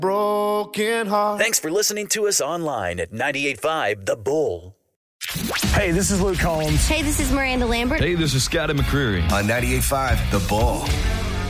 broken heart. Thanks for listening to us online at 98.5 The Bull. Hey, this is Luke Combs. Hey, this is Miranda Lambert. Hey, this is Scotty McCreery. On 98.5 The Bull.